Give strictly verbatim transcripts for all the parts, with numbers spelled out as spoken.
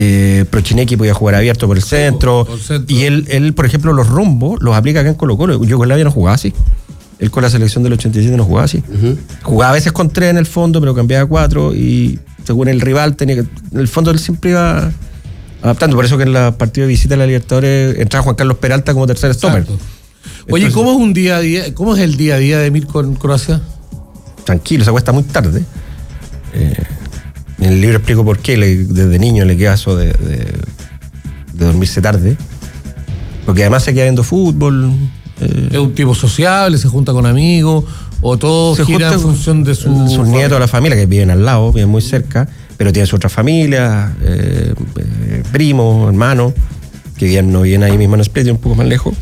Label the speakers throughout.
Speaker 1: Eh, Prochinecki podía jugar abierto por el centro,
Speaker 2: por el centro.
Speaker 1: Y él, él, por ejemplo, los rombos los aplica acá en Colo-Colo. Yugoslavia no jugaba así. Él con la selección del ochenta y siete no jugaba así. Uh-huh. Jugaba a veces con tres en el fondo, pero cambiaba a cuatro y según el rival tenía que... En el fondo él siempre iba adaptando. Por eso que en la partida de visita a la Libertadores entraba Juan Carlos Peralta como tercer stopper.
Speaker 2: Oye, Entonces, ¿cómo es un día a día? ¿Cómo es el día a día de Mirko en Croacia?
Speaker 1: Tranquilo, se acuesta muy tarde. Eh, en el libro explico por qué le, desde niño le queda eso de, de, de dormirse tarde. Porque además se queda viendo fútbol. Eh,
Speaker 2: ¿Es un tipo sociable? ¿Se junta con amigos? ¿O todo
Speaker 1: se
Speaker 2: gira en función de su
Speaker 1: sus
Speaker 2: familia?
Speaker 1: nietos, la familia, que viven al lado, viven muy cerca, pero tienen su otra familia, eh, eh, primos, hermanos, que viven, no viven ahí mismo en Split, un poco más lejos.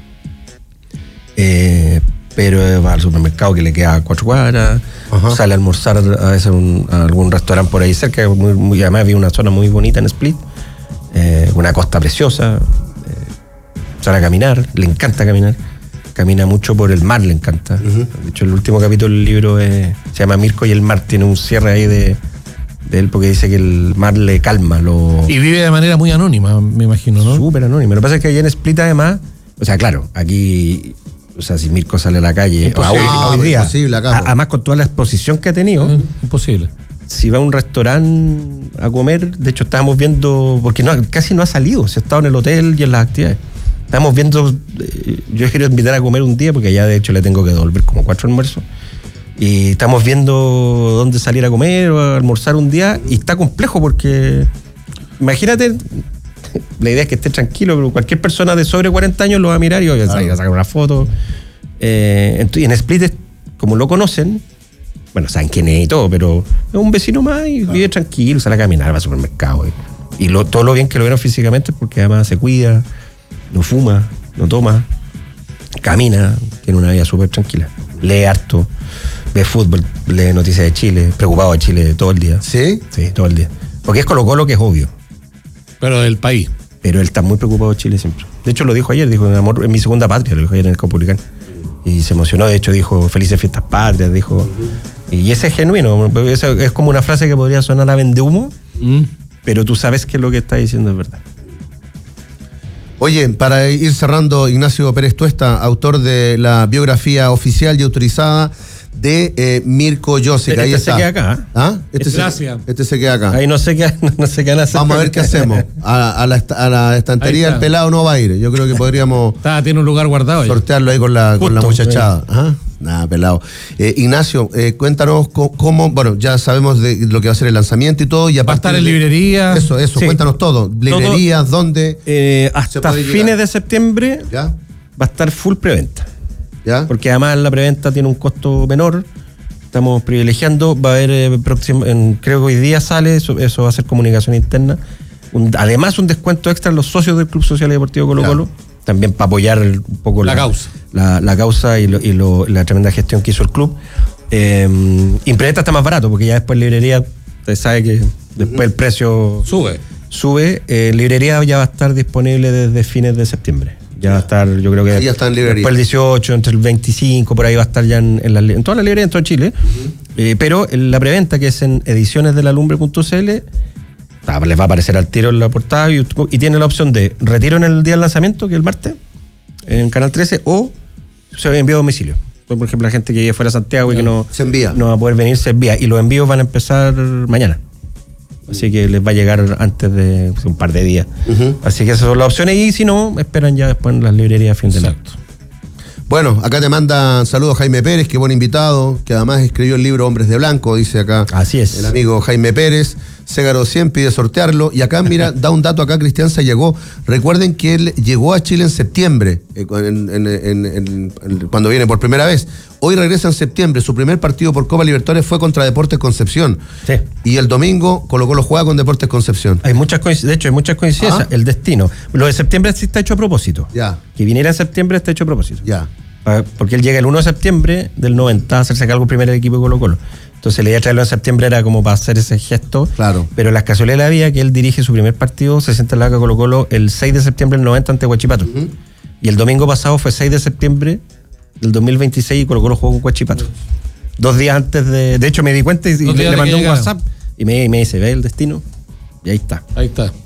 Speaker 1: Eh, pero va al supermercado que le queda a cuatro cuadras. Ajá. Sale a almorzar a veces un, a algún restaurante por ahí cerca, muy, muy, además había una zona muy bonita en Split, eh, una costa preciosa, eh, sale a caminar, le encanta caminar, camina mucho por el mar, le encanta. Uh-huh. De hecho, el último capítulo del libro eh, se llama Mirko y el mar, tiene un cierre ahí de, de él porque dice que el mar le calma. Lo...
Speaker 2: Y vive de manera muy anónima, me imagino, ¿no?
Speaker 1: Súper anónima. Lo que pasa es que allá en Split además, o sea, claro, aquí... O sea, si Mirko sale a la calle
Speaker 2: imposible,
Speaker 1: a hoy, hoy día,
Speaker 3: acá,
Speaker 1: además con toda la exposición que ha tenido,
Speaker 2: eh, imposible.
Speaker 1: Si va a un restaurante a comer, de hecho estábamos viendo, porque no, casi no ha salido, se ha estado en el hotel y en las actividades. Estábamos viendo, eh, yo quiero invitar a comer un día, porque allá de hecho le tengo que devolver como cuatro almuerzos. Y estamos viendo dónde salir a comer o a almorzar un día, y está complejo porque, imagínate, la idea es que esté tranquilo, pero cualquier persona de sobre cuarenta años lo va a mirar y va a salir a sacar una foto. Eh, y en Split, como lo conocen, bueno, saben quién es y todo, pero es un vecino más y claro, vive tranquilo, sale a caminar, va al supermercado. Y, y lo, todo lo bien que lo vieron físicamente es porque además se cuida, no fuma, no toma, camina, tiene una vida súper tranquila. Lee harto, ve fútbol, lee noticias de Chile, preocupado de Chile todo el día.
Speaker 3: ¿Sí?
Speaker 1: Sí, todo el día. Porque es Colo-Colo, que es obvio.
Speaker 2: Pero del país.
Speaker 1: Pero él está muy preocupado de Chile siempre. De hecho, lo dijo ayer, dijo, en amor, en mi segunda patria, lo dijo ayer en el Caupolicán. Y se emocionó, de hecho, dijo, felices fiestas patrias, dijo. Uh-huh. Y ese es genuino, es como una frase que podría sonar a vendehumo, mm. pero tú sabes que lo que está diciendo es verdad.
Speaker 3: Oye, para ir cerrando, Ignacio Pérez Tuesta, autor de la biografía oficial y autorizada de eh, Mirko Josic.
Speaker 1: Este
Speaker 3: ahí
Speaker 1: se
Speaker 3: está.
Speaker 1: queda acá.
Speaker 3: ¿Ah? Este,
Speaker 2: Gracias.
Speaker 3: Se, este se queda acá.
Speaker 1: Ahí no sé qué, no sé qué van a hacer.
Speaker 3: Vamos a ver qué hacemos. A, a, la, a la estantería el pelado no va a ir. Yo creo que podríamos
Speaker 2: está, tiene un lugar guardado
Speaker 3: sortearlo ahí con la, Justo, con la muchachada. Sí. Ajá. Nada, pelado. Eh, Ignacio, eh, cuéntanos cómo, cómo, bueno, ya sabemos de lo que va a ser el lanzamiento y todo. Y
Speaker 2: va a estar en
Speaker 3: de,
Speaker 2: librerías.
Speaker 3: Eso, eso, sí. Cuéntanos todo. Librerías, todo, ¿dónde?
Speaker 1: Eh, hasta fines de septiembre
Speaker 3: ¿Ya?
Speaker 1: va a estar full preventa.
Speaker 3: ¿Ya?
Speaker 1: Porque además la preventa tiene un costo menor. Estamos privilegiando, va a haber eh, próximo, en, creo que hoy día sale, eso, eso va a ser comunicación interna. Un, además, un descuento extra a los socios del Club Social y Deportivo Colo-Colo, claro, también para apoyar un poco
Speaker 2: la,
Speaker 1: la
Speaker 2: causa.
Speaker 1: La, la causa y, lo, y lo, la tremenda gestión que hizo el club. Eh, Imprenta está más barato, porque ya después librería, usted sabe que después el precio
Speaker 2: sube.
Speaker 1: Sube. Eh, librería ya va a estar disponible desde fines de septiembre. Ya va a estar, yo creo que
Speaker 3: ya está en librería.
Speaker 1: Después el dieciocho, entre el veinticinco, por ahí va a estar ya en, en, la, en todas las librerías en todo Chile. Uh-huh. Eh, pero en la preventa, que es en ediciones de la lumbre punto c l, ah, les va a aparecer al tiro en la portada y, y tiene la opción de retiro en el día del lanzamiento, que es el martes, en Canal trece, o se envía a domicilio. Por ejemplo, la gente que vive fuera de Santiago y que no,
Speaker 3: se envía.
Speaker 1: no va a poder venir, se envía. Y los envíos van a empezar mañana. Así que les va a llegar antes de un par de días. Uh-huh. Así que esas son las opciones. Y si no, esperan ya después en las librerías a fin de año.
Speaker 3: Bueno, acá te manda saludos Jaime Pérez, qué buen invitado, que además escribió el libro Hombres de Blanco, dice acá.
Speaker 1: Así es.
Speaker 3: El amigo Jaime Pérez. Ségaro cien pide sortearlo. Y acá, mira, da un dato acá, Cristian se llegó. Recuerden que él llegó a Chile en septiembre, eh, en, en, en, en, en, cuando viene por primera vez. Hoy regresa en septiembre. Su primer partido por Copa Libertadores fue contra Deportes Concepción.
Speaker 1: Sí.
Speaker 3: Y el domingo Colo-Colo juega con Deportes Concepción.
Speaker 1: Hay muchas coincidencias, de hecho, hay muchas coincidencias. ¿Ah? El destino. Lo de septiembre sí está hecho a propósito.
Speaker 3: Ya.
Speaker 1: Que viniera en septiembre está hecho a propósito.
Speaker 3: Ya.
Speaker 1: Porque él llega el uno de septiembre del noventa a hacerse cargo primer del equipo de Colo-Colo. Entonces la idea de traerlo en septiembre era como para hacer ese gesto.
Speaker 3: Claro.
Speaker 1: Pero las casualidades de la vida que él dirige su primer partido, se sienta en la vaca Colo-Colo el seis de septiembre del noventa ante Huachipato. Uh-huh. Y el domingo pasado fue seis de septiembre del dos mil veintiséis y Colo-Colo jugó con Huachipato. Uh-huh. Dos días antes de... De hecho me di cuenta y le, le mandé un WhatsApp y me, me dice, ve el destino. Y ahí está.
Speaker 2: Ahí está.